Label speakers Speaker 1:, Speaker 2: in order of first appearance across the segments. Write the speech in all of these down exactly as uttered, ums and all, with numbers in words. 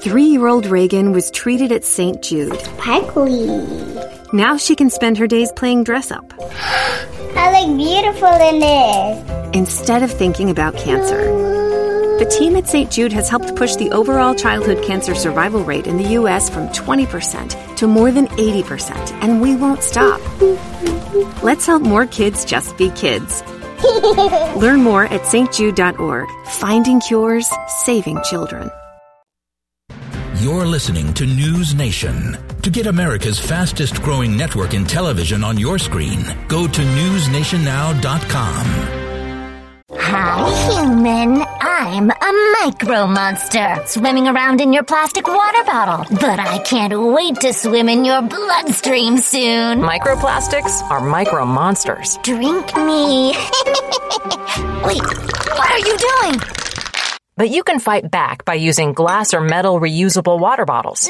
Speaker 1: Three-year-old Reagan was treated at Saint Jude.
Speaker 2: Sparkly.
Speaker 1: Now she can spend her days playing dress-up.
Speaker 2: I look beautiful in this.
Speaker 1: Instead of thinking about cancer. The team at Saint Jude has helped push the overall childhood cancer survival rate in the U S from twenty percent to more than eighty percent, and we won't stop. Let's help more kids just be kids. Learn more at s t jude dot org. Finding cures, saving children.
Speaker 3: You're listening to News Nation. To get America's fastest growing network in television on your screen, go to news nation now dot com.
Speaker 4: Hi, human. I'm a micro monster swimming around in your plastic water bottle. But I can't wait to swim in your bloodstream soon.
Speaker 5: Microplastics are micro monsters.
Speaker 4: Drink me. Wait, what are you doing?
Speaker 5: But you can fight back by using glass or metal reusable water bottles.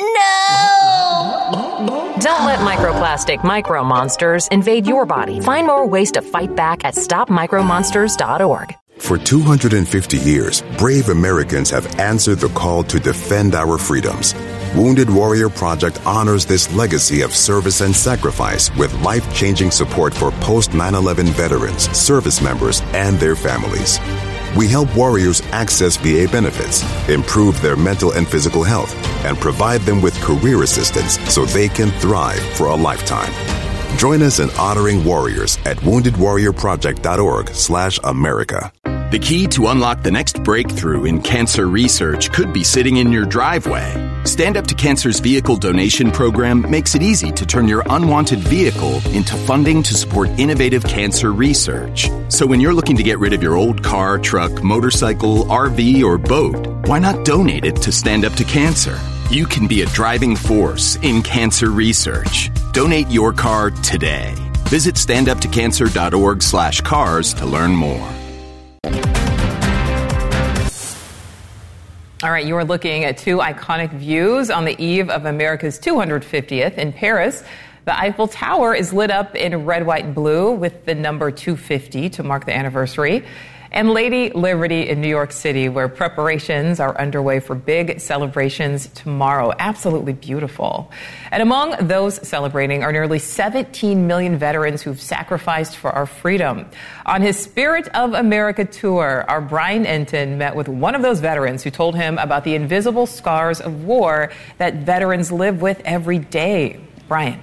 Speaker 4: No!
Speaker 5: Don't let microplastic micro monsters invade your body. Find more ways to fight back at stop micro monsters dot org.
Speaker 6: For two hundred fifty years, brave Americans have answered the call to defend our freedoms. Wounded Warrior Project honors this legacy of service and sacrifice with life-changing support for post nine eleven veterans, service members, and their families. We help warriors access V A benefits, improve their mental and physical health, and provide them with career assistance so they can thrive for a lifetime. Join us in honoring warriors at wounded warrior project dot org slash America.
Speaker 7: The key to unlock the next breakthrough in cancer research could be sitting in your driveway. Stand Up to Cancer's vehicle donation program makes it easy to turn your unwanted vehicle into funding to support innovative cancer research. So when you're looking to get rid of your old car, truck, motorcycle, R V, or boat, why not donate it to Stand Up to Cancer? You can be a driving force in cancer research. Donate your car today. Visit stand up to cancer dot org slash cars to learn more.
Speaker 8: All right, you are looking at two iconic views on the eve of America's two hundred fiftieth. In Paris, the Eiffel Tower is lit up in red, white, and blue with the number two fifty to mark the anniversary. And Lady Liberty in New York City, where preparations are underway for big celebrations tomorrow. Absolutely beautiful. And among those celebrating are nearly seventeen million veterans who've sacrificed for our freedom. On his Spirit of America tour, our Brian Enton met with one of those veterans who told him about the invisible scars of war that veterans live with every day. Brian.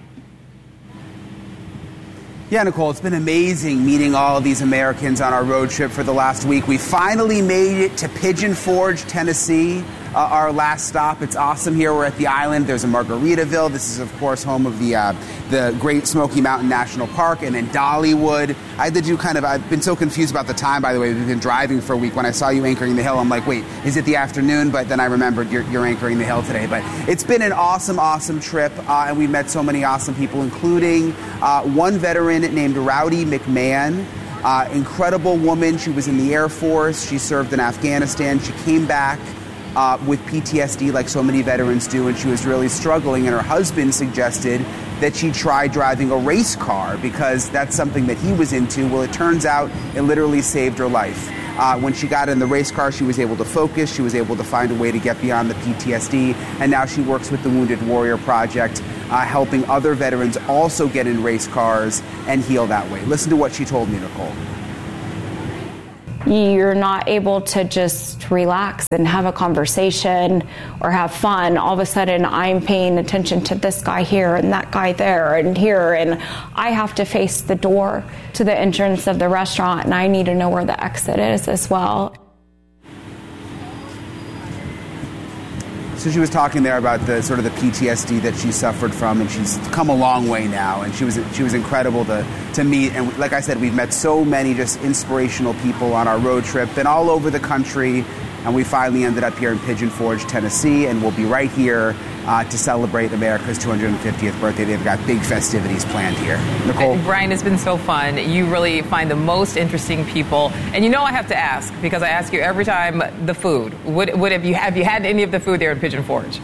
Speaker 9: Yeah, Nicole, it's been amazing meeting all of these Americans on our road trip for the last week. We finally made it to Pigeon Forge, Tennessee, uh, our last stop. It's awesome here. We're at the island. There's a Margaritaville. This is, of course, home of the uh, the Great Smoky Mountain National Park, and then Dollywood. I had to do kind of, I've been so confused about the time, by the way. We've been driving for a week. When I saw you anchoring the hill, I'm like, wait, is it the afternoon? But then I remembered you're, you're anchoring the hill today. But it's been an awesome, awesome trip, uh, and we met so many awesome people, including uh, one veteran named Rowdy McMahon. Uh, incredible woman. She was in the Air Force. She served in Afghanistan. She came back uh, with P T S D like so many veterans do, and she was really struggling. And her husband suggested that she try driving a race car because that's something that he was into. Well, it turns out it literally saved her life. Uh, when she got in the race car, she was able to focus. She was able to find a way to get beyond the P T S D. And now she works with the Wounded Warrior Project, uh, helping other veterans also get in race cars and heal that way. Listen to what she told me, Nicole.
Speaker 10: You're not able to just relax and have a conversation or have fun. All of a sudden, I'm paying attention to this guy here and that guy there and here, and I have to face the door to the entrance of the restaurant, and I need to know where the exit is as well.
Speaker 9: So she was talking there about the sort of the P T S D that she suffered from, and she's come a long way now, and she was she was incredible to to meet. And like I said, we've met so many just inspirational people on our road trip, been all over the country, and we finally ended up here in Pigeon Forge, Tennessee, and we'll be right here uh, to celebrate America's two hundred fiftieth birthday. They've got big festivities planned here. Nicole?
Speaker 8: And Brian, it's been so fun. You really find the most interesting people. And you know I have to ask, because I ask you every time, the food. Would, would have, you, have you had any of the food there in Pigeon Forge?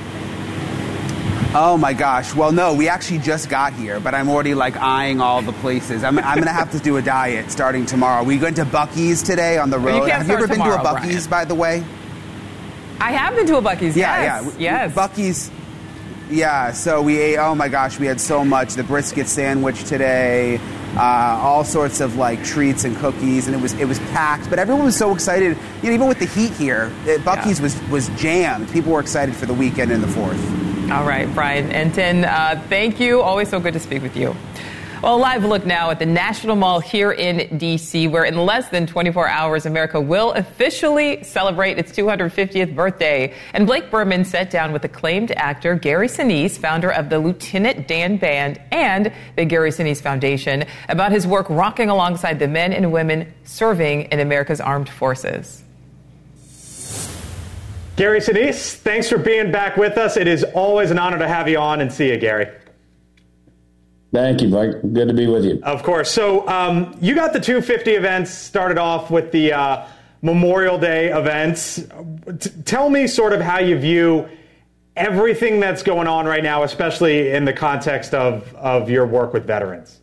Speaker 9: Oh my gosh. Well, no, we actually just got here, but I'm already like eyeing all the places. I'm, I'm going to have to do a diet starting tomorrow. We going to Buc-ee's today on the road.
Speaker 8: You
Speaker 9: have you ever
Speaker 8: tomorrow,
Speaker 9: been to a Buc-ee's,
Speaker 8: Brian.
Speaker 9: by the way?
Speaker 8: I have been to a Buc-ee's,
Speaker 9: yeah,
Speaker 8: yes.
Speaker 9: Yeah,
Speaker 8: yes.
Speaker 9: Buc-ee's, yeah, so we ate, oh my gosh, we had so much. The brisket sandwich today, uh, all sorts of like treats and cookies, and it was it was packed. But everyone was so excited, you know, even with the heat here, it, Buc-ee's yeah. was, was jammed. People were excited for the weekend and the fourth.
Speaker 8: All right, Brian Entin, uh, thank you. Always so good to speak with you. Well, a live look now at the National Mall here in D C, where in less than twenty-four hours, America will officially celebrate its two hundred fiftieth birthday. And Blake Berman sat down with acclaimed actor Gary Sinise, founder of the Lieutenant Dan Band and the Gary Sinise Foundation, about his work rocking alongside the men and women serving in America's armed forces.
Speaker 11: Gary Sinise, thanks for being back with us. It is always an honor to have you on and see you, Gary.
Speaker 12: Thank you, Mike. Good to be with you.
Speaker 11: Of course. So um, you got the two fifty events started off with the uh, Memorial Day events. T- tell me sort of how you view everything that's going on right now, especially in the context of, of your work with veterans.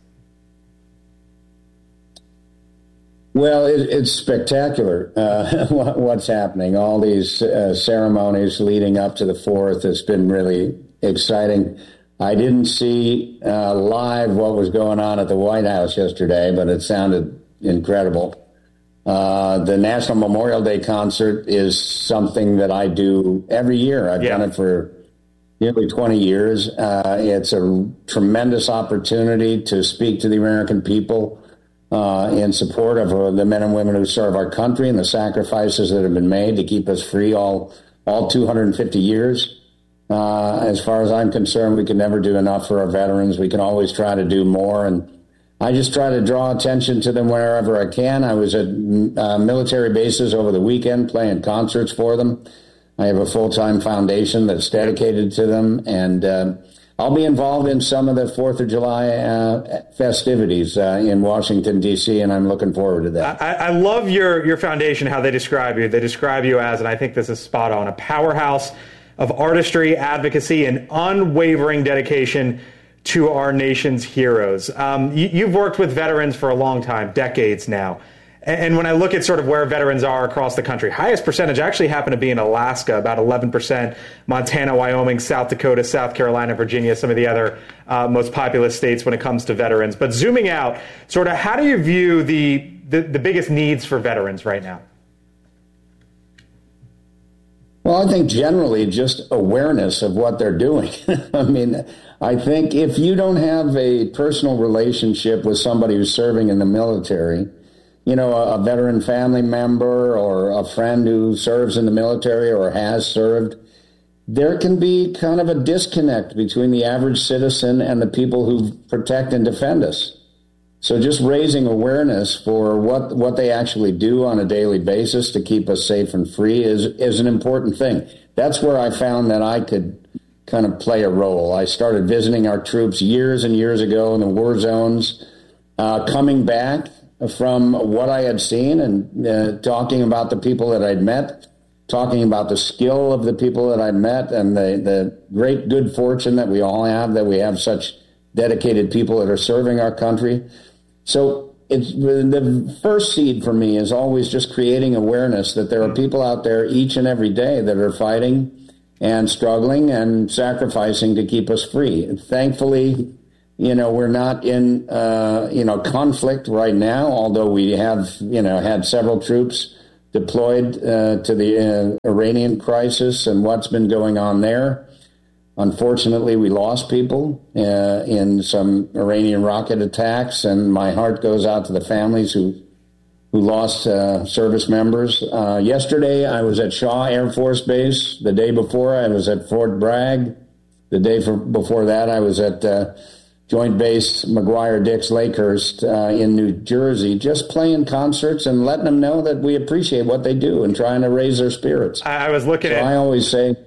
Speaker 12: Well, it, it's spectacular uh, what, what's happening. All these uh, ceremonies leading up to the fourth, it's been really exciting. I didn't see uh, live what was going on at the White House yesterday, but it sounded incredible. Uh, the National Memorial Day concert is something that I do every year. I've yeah. done it for nearly twenty years. Uh, it's a tremendous opportunity to speak to the American people uh, in support of uh, the men and women who serve our country and the sacrifices that have been made to keep us free all, all two hundred fifty years. Uh, as far as I'm concerned, we can never do enough for our veterans. We can always try to do more. And I just try to draw attention to them wherever I can. I was at uh, military bases over the weekend playing concerts for them. I have a full-time foundation that's dedicated to them. And uh, I'll be involved in some of the fourth of July uh, festivities uh, in Washington, D C, and I'm looking forward to that.
Speaker 11: I, I love your, your foundation, how they describe you. They describe you as, and I think this is spot on, a powerhouse of artistry, advocacy, and unwavering dedication to our nation's heroes. Um, you, you've worked with veterans for a long time, decades now. And, and when I look at sort of where veterans are across the country, highest percentage actually happen to be in Alaska, about eleven percent, Montana, Wyoming, South Dakota, South Carolina, Virginia, some of the other uh, most populous states when it comes to veterans. But zooming out, sort of how do you view the, the, the biggest needs for veterans right now?
Speaker 12: Well, I think generally just awareness of what they're doing. I mean, I think if you don't have a personal relationship with somebody who's serving in the military, you know, a, a veteran family member or a friend who serves in the military or has served, there can be kind of a disconnect between the average citizen and the people who protect and defend us. So just raising awareness for what, what they actually do on a daily basis to keep us safe and free is, is an important thing. That's where I found that I could kind of play a role. I started visiting our troops years and years ago in the war zones, uh, coming back from what I had seen and uh, talking about the people that I'd met, talking about the skill of the people that I'd met and the, the great good fortune that we all have, that we have such dedicated people that are serving our country. So it's, the first seed for me is always just creating awareness that there are people out there each and every day that are fighting and struggling and sacrificing to keep us free. And thankfully, you know, we're not in, uh, you know, conflict right now, although we have, you know, had several troops deployed uh, to the uh, Iranian crisis and what's been going on there. Unfortunately, we lost people uh, in some Iranian rocket attacks, and my heart goes out to the families who who lost uh, service members. Uh, yesterday, I was at Shaw Air Force Base. The day before, I was at Fort Bragg. The day for, before that, I was at uh, Joint Base McGuire-Dix Lakehurst uh, in New Jersey, just playing concerts and letting them know that we appreciate what they do and trying to raise their spirits.
Speaker 11: I, I was looking
Speaker 12: so
Speaker 11: at...
Speaker 12: I always say...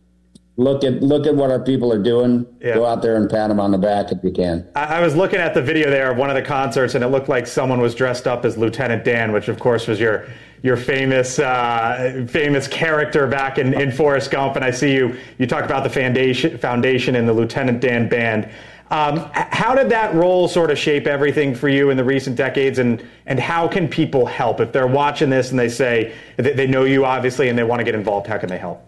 Speaker 12: Look at look at what our people are doing. Yeah. Go out there and pat them on the back if you can.
Speaker 11: I, I was looking at the video there of one of the concerts, and it looked like someone was dressed up as Lieutenant Dan, which of course was your your famous uh, famous character back in, in Forrest Gump. And I see you you talk about the foundation foundation and the Lieutenant Dan Band. Um, how did that role sort of shape everything for you in the recent decades, and, and how can people help? If they're watching this and they say they, they know you, obviously, and they want to get involved, how can they help?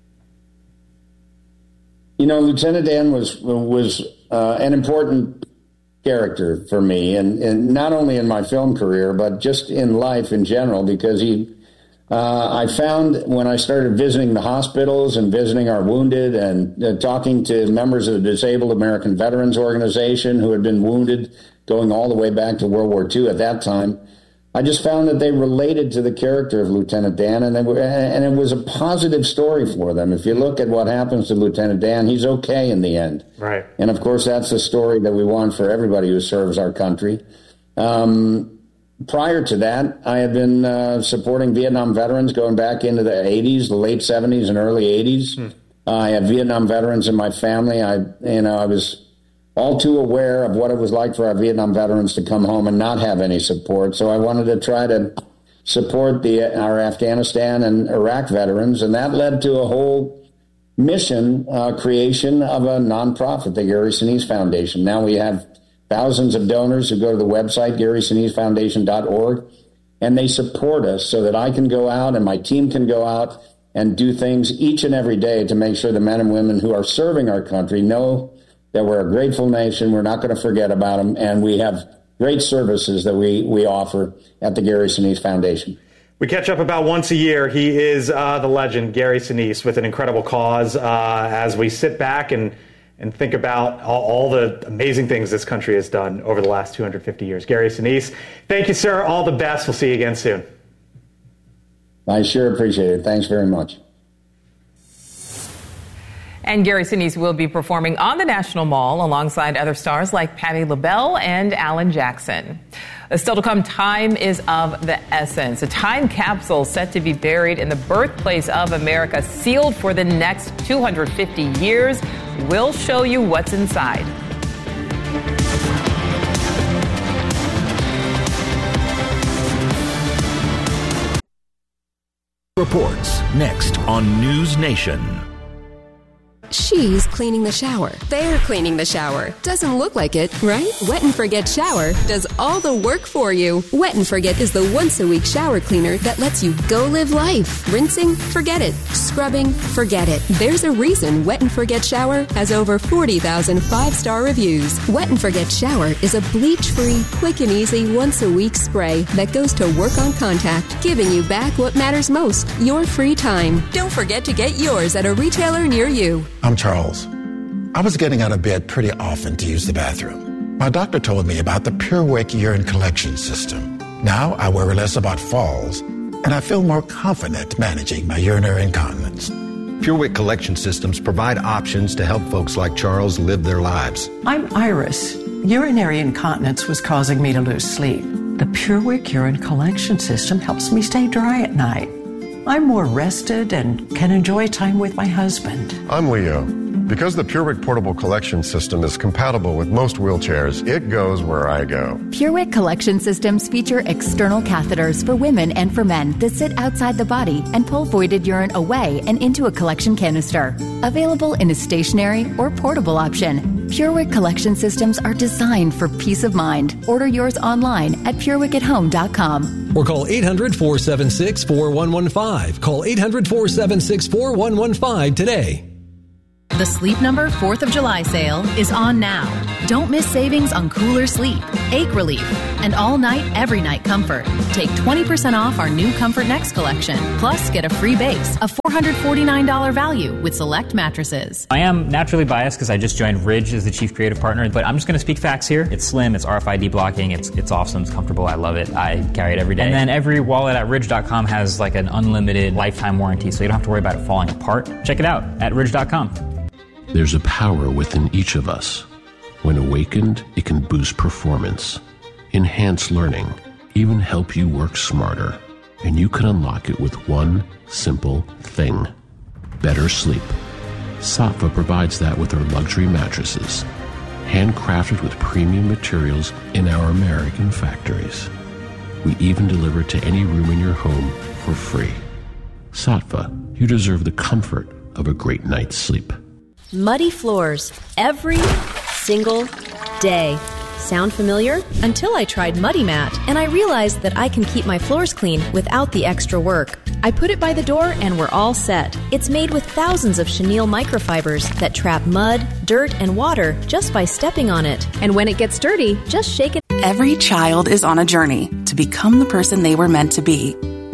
Speaker 12: You know, Lieutenant Dan was was uh, an important character for me, and, and not only in my film career, but just in life in general, because he, uh, I found when I started visiting the hospitals and visiting our wounded and uh, talking to members of the Disabled American Veterans Organization who had been wounded going all the way back to World War Two at that time, I just found that they related to the character of Lieutenant Dan, and, they were, and it was a positive story for them. If you look at what happens to Lieutenant Dan, he's okay in the end.
Speaker 11: Right.
Speaker 12: And, of course, that's the story that we want for everybody who serves our country. Um, prior to that, I had been uh, supporting Vietnam veterans going back into the eighties, the late seventies and early eighties. Hmm. Uh, I had Vietnam veterans in my family. I, you know, I was all too aware of what it was like for our Vietnam veterans to come home and not have any support. So I wanted to try to support the our Afghanistan and Iraq veterans, and that led to a whole mission uh, creation of a nonprofit, the Gary Sinise Foundation. Now we have thousands of donors who go to the website, gary sinise foundation dot org, and they support us so that I can go out and my team can go out and do things each and every day to make sure the men and women who are serving our country know that we're a grateful nation, we're not going to forget about them, and we have great services that we, we offer at the Gary Sinise Foundation.
Speaker 11: We catch up about once a year. He is uh, the legend, Gary Sinise, with an incredible cause uh, as we sit back and, and think about all, all the amazing things this country has done over the last two hundred fifty years. Gary Sinise, thank you, sir. All the best. We'll see you again soon.
Speaker 12: I sure appreciate it. Thanks very much.
Speaker 8: And Gary Sinise will be performing on the National Mall alongside other stars like Patti LaBelle and Alan Jackson. Still to come, time is of the essence. A time capsule set to be buried in the birthplace of America, sealed for the next two hundred fifty years. We'll show you what's inside.
Speaker 3: Reports next on News Nation.
Speaker 13: She's cleaning the shower. They're cleaning the shower. Doesn't look like it, right? Wet and Forget Shower does all the work for you. Wet and Forget is the once-a-week shower cleaner that lets you go live life. Rinsing? Forget it. Scrubbing? Forget it. There's a reason Wet and Forget Shower has over forty thousand five-star reviews. Wet and Forget Shower is a bleach-free, quick and easy once-a-week spray that goes to work on contact, giving you back what matters most, your free time. Don't forget to get yours at a retailer near you.
Speaker 14: I'm Charles. I was getting out of bed pretty often to use the bathroom. My doctor told me about the PureWick urine collection system. Now I worry less about falls, and I feel more confident managing my urinary incontinence.
Speaker 15: PureWick collection systems provide options to help folks like Charles live their lives.
Speaker 16: I'm Iris. Urinary incontinence was causing me to lose sleep. The PureWick urine collection system helps me stay dry at night. I'm more rested and can enjoy time with my husband.
Speaker 17: I'm Leo. Because the PureWick portable collection system is compatible with most wheelchairs, it goes where I go.
Speaker 18: PureWick collection systems feature external catheters for women and for men that sit outside the body and pull voided urine away and into a collection canister. Available in a stationary or portable option. PureWick collection systems are designed for peace of mind. Order yours online at pure wick at home dot com.
Speaker 19: Or call eight hundred, four seven six, four one one five. Call eight hundred, four seven six, four one one five today.
Speaker 20: The Sleep Number fourth of July sale is on now. Don't miss savings on cooler sleep, ache relief, and all night, every night comfort. Take twenty percent off our new Comfort Next collection. Plus, get a free base, a four hundred forty-nine dollars value with select mattresses.
Speaker 21: I am naturally biased because I just joined Ridge as the chief creative partner, but I'm just going to speak facts here. It's slim, it's R F I D blocking, it's it's awesome, it's comfortable, I love it. I carry it every day. And then every wallet at ridge dot com has like an unlimited lifetime warranty, so you don't have to worry about it falling apart. Check it out at ridge dot com.
Speaker 22: There's a power within each of us. When awakened, it can boost performance, enhance learning, even help you work smarter. And you can unlock it with one simple thing: better sleep. Saatva provides that with our luxury mattresses, handcrafted with premium materials in our American factories. We even deliver to any room in your home for free. Saatva, you deserve the comfort of a great night's sleep.
Speaker 23: Muddy floors every
Speaker 1: single day. Sound familiar? Until I tried Muddy Mat, and I realized that I can keep my floors clean without the extra work. I put it by the door and we're all set. It's made with thousands of chenille microfibers that trap mud, dirt, and water just by stepping on it. And when it gets dirty, just shake it.
Speaker 2: Every child is on a journey to become the person they were meant to be.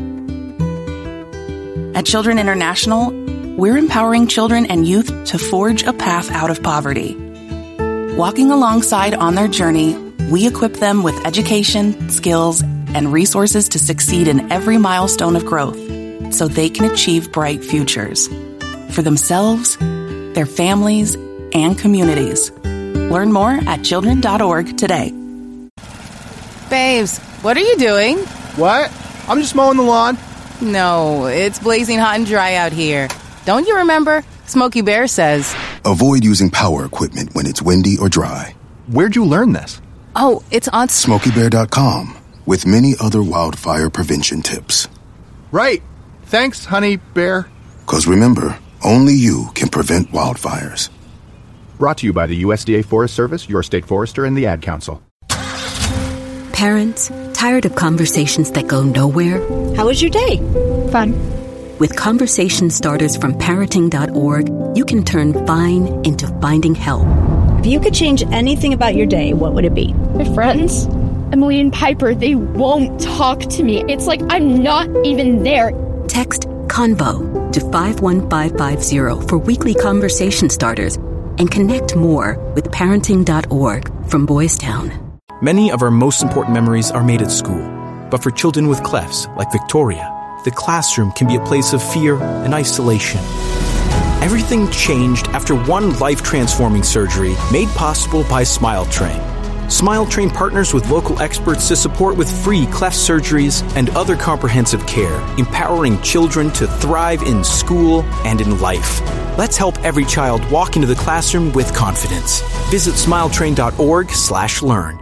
Speaker 2: At Children International, we're empowering children and youth to forge a path out of poverty. Walking alongside on their journey, we equip them with education, skills, and resources to succeed in every milestone of growth so they can achieve bright futures for themselves, their families, and communities. Learn more at children dot org today.
Speaker 23: Babes, what are you doing?
Speaker 24: What? I'm just mowing the lawn.
Speaker 23: No, it's blazing hot and dry out here. Don't you remember? Smokey Bear says.
Speaker 25: Avoid using power equipment when it's windy or dry.
Speaker 24: Where'd you learn this?
Speaker 23: Oh, it's on
Speaker 25: smokey bear dot com with many other wildfire prevention tips.
Speaker 24: Right. Thanks, honey bear.
Speaker 25: Because remember, only you can prevent wildfires.
Speaker 24: Brought to you by the U S D A Forest Service, your state forester, and the Ad Council.
Speaker 26: Parents, tired of conversations that go nowhere?
Speaker 27: How was your day? Fun.
Speaker 26: With conversation starters from parenting dot org, you can turn fine into finding help.
Speaker 27: If you could change anything about your day, what would it be?
Speaker 28: My friends, Emily and Piper, they won't talk to me. It's like I'm not even there.
Speaker 26: Text CONVO to five one five five zero for weekly conversation starters and connect more with parenting dot org from Boys Town.
Speaker 29: Many of our most important memories are made at school. But for children with clefts, like Victoria, the classroom can be a place of fear and isolation. Everything changed after one life-transforming surgery made possible by SmileTrain. SmileTrain partners with local experts to support with free cleft surgeries and other comprehensive care, empowering children to thrive in school and in life. Let's help every child walk into the classroom with confidence. Visit smiletrain dot org slash learn.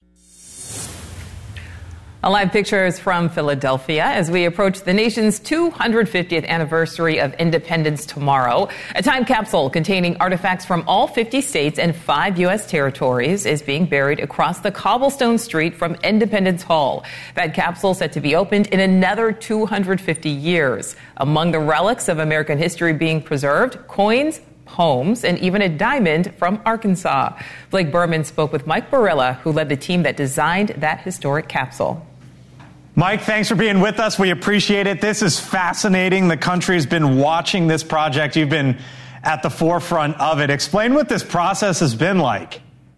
Speaker 8: A live picture is from Philadelphia as we approach the nation's two hundred fiftieth anniversary of independence tomorrow. A time capsule containing artifacts from all fifty states and five U S territories is being buried across the cobblestone street from Independence Hall. That capsule set to be opened in another two hundred fifty years. Among the relics of American history being preserved, coins, homes, and even a diamond from Arkansas. Blake Berman spoke with Mike Barilla, who led the team that designed that historic capsule.
Speaker 30: Mike, thanks for being with us. We appreciate it. This is fascinating. The country has been watching this project. You've been at the forefront of it. Explain what this process has been like.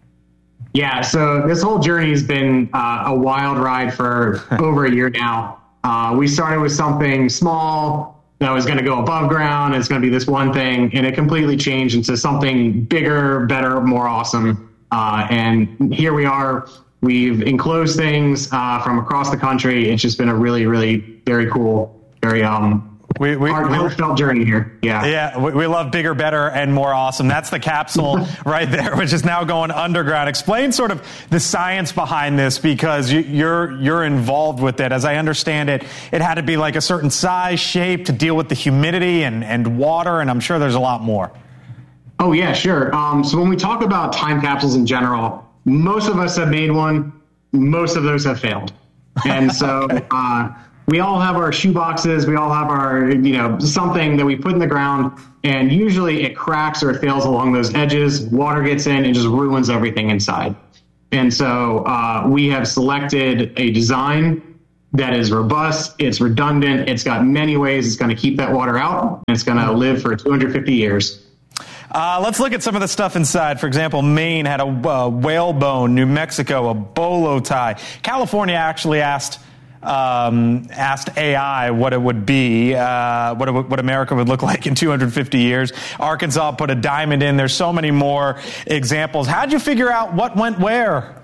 Speaker 31: Yeah, so this whole journey has been uh, a wild ride for over a year now. Uh, we started with something small that was going to go above ground. It's going to be this one thing, and it completely changed into something bigger, better, more awesome. Uh, and here we are. We've enclosed things uh, from across the country. It's just been a really, really very cool, very um,
Speaker 30: we, we,
Speaker 31: heart, heartfelt journey here. Yeah,
Speaker 30: yeah. We, we love bigger, better, and more awesome. That's the capsule right there, which is now going underground. Explain sort of the science behind this, because you, you're you're involved with it. As I understand it, it had to be like a certain size, shape to deal with the humidity and and water, and I'm sure there's a lot more.
Speaker 31: Oh yeah, sure. Um, so when we talk about time capsules in general, most of us have made one. Most of those have failed. And so uh, we all have our shoe boxes. We all have our, you know, something that we put in the ground. And usually it cracks or it fails along those edges. Water gets in and just ruins everything inside. And so uh, we have selected a design that is robust. It's redundant. It's got many ways it's going to keep that water out. And it's going to live for two hundred fifty years.
Speaker 30: Uh, let's look at some of the stuff inside. For example, Maine had a uh, whalebone, New Mexico, a bolo tie. California actually asked um, asked A I what it would be, uh, what, it, what America would look like in two hundred fifty years. Arkansas put a diamond in. There's so many more examples. How'd you figure out what went where?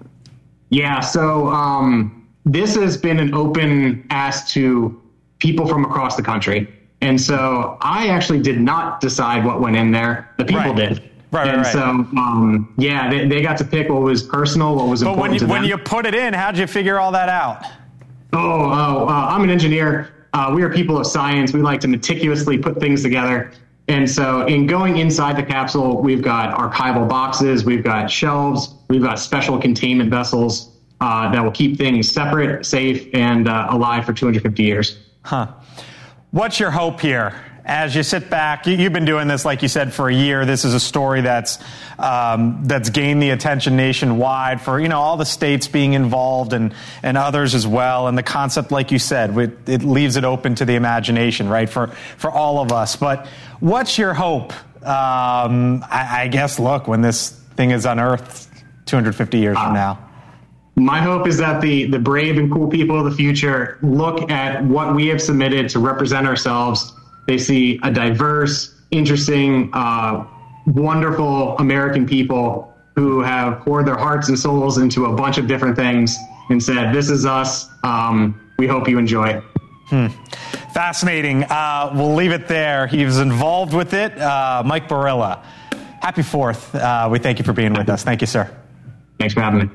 Speaker 31: Yeah, so um, this has been an open ask to people from across the country. And so I actually did not decide what went in there. The people
Speaker 30: right.
Speaker 31: did.
Speaker 30: Right,
Speaker 31: and
Speaker 30: right,
Speaker 31: so, um, yeah, they, they got to pick what was personal, what was
Speaker 30: but
Speaker 31: important
Speaker 30: when you,
Speaker 31: to them.
Speaker 30: when you put it in, how'd you figure all that out?
Speaker 31: Oh, oh uh, I'm an engineer. Uh, we are people of science. We like to meticulously put things together. And so in going inside the capsule, we've got archival boxes, we've got shelves, we've got special containment vessels uh, that will keep things separate, safe, and uh, alive for two hundred fifty years.
Speaker 30: Huh. What's your hope here? As you sit back, you've been doing this, like you said, for a year. This is a story that's um, that's gained the attention nationwide for, you know, all the states being involved and, and others as well. And the concept, like you said, it, it leaves it open to the imagination, right, for, for all of us. But what's your hope? Um, I, I guess, look, when this thing is unearthed two hundred fifty years uh, from now.
Speaker 31: My hope is that the, the brave and cool people of the future look at what we have submitted to represent ourselves. They see a diverse, interesting, uh, wonderful American people who have poured their hearts and souls into a bunch of different things and said, this is us. Um, we hope you enjoy.
Speaker 30: Hmm. Fascinating. Uh, we'll leave it there. He was involved with it. Uh, Mike Barilla, happy fourth. Uh, we thank you for being with us. Thank you, sir.
Speaker 31: Thanks for having me.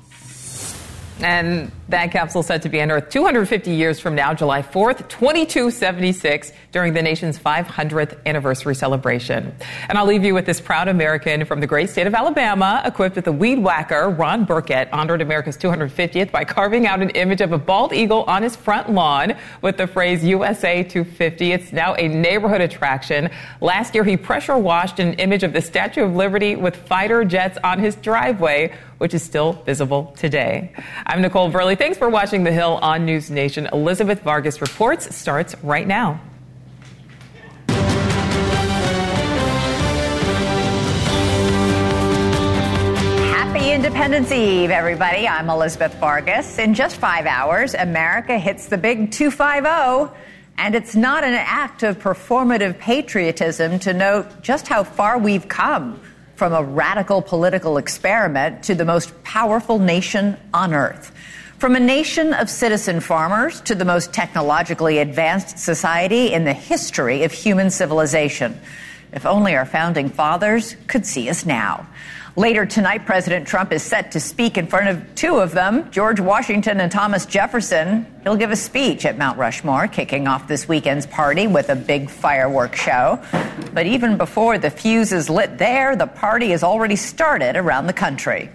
Speaker 8: And that capsule set to be unearthed two hundred fifty years from now, July fourth, twenty-two seventy-six, during the nation's five hundredth anniversary celebration. And I'll leave you with this proud American from the great state of Alabama, equipped with a weed whacker. Ron Burkett honored America's two hundred fiftieth by carving out an image of a bald eagle on his front lawn with the phrase U S A two fifty. It's now a neighborhood attraction. Last year, he pressure washed an image of the Statue of Liberty with fighter jets on his driveway, which is still visible today. I'm Nicole Verley. Thanks for watching The Hill on News Nation. Elizabeth Vargas Reports starts right now.
Speaker 3: Happy Independence Eve, everybody. I'm Elizabeth Vargas. In just five hours, America hits the big two fifty, and it's not an act of performative patriotism to note just how far we've come from a radical political experiment to the most powerful nation on earth. From a nation of citizen farmers to the most technologically advanced society in the history of human civilization. If only our founding fathers could see us now. Later tonight, President Trump is set to speak in front of two of them, George Washington and Thomas Jefferson. He'll give a speech at Mount Rushmore, kicking off this weekend's party with a big fireworks show. But even before the fuse is lit there, the party has already started around the country.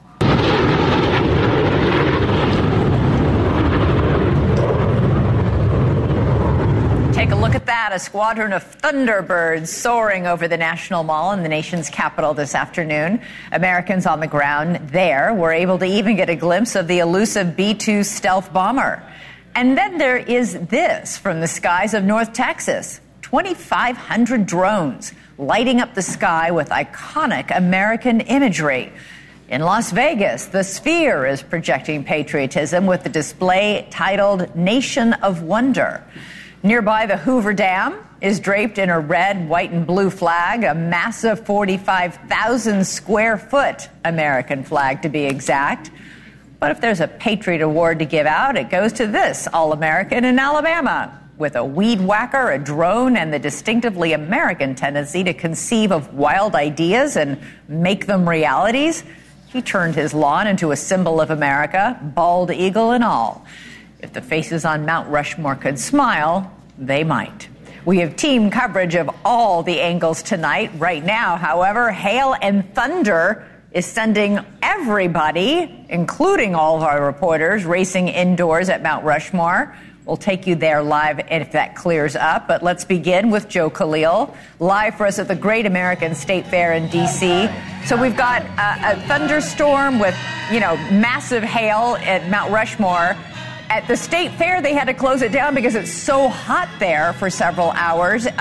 Speaker 3: Take a look at that, a squadron of Thunderbirds soaring over the National Mall in the nation's capital this afternoon. Americans on the ground there were able to even get a glimpse of the elusive B two stealth bomber. And then there is this from the skies of North Texas. twenty-five hundred drones lighting up the sky with iconic American imagery. In Las Vegas, the Sphere is projecting patriotism with the display titled Nation of Wonder. Nearby, the Hoover Dam is draped in a red, white, and blue flag, a massive forty-five thousand square foot American flag, to be exact. But if there's a Patriot Award to give out, it goes to this All-American in Alabama, with a weed whacker, a drone, and the distinctively American tendency to conceive of wild ideas and make them realities. He turned his lawn into a symbol of America, bald eagle and all. If the faces on Mount Rushmore could smile, they might. We have team coverage of all the angles tonight. Right now, however, hail and thunder is sending everybody, including all of our reporters, racing indoors at Mount Rushmore. We'll take you there live if that clears up. But let's begin with Joe Khalil, live for us at the Great American State Fair in D C. So we've got a, a thunderstorm with, you know, massive hail at Mount Rushmore. At the State Fair, they had to close it down because it's so hot there for several hours.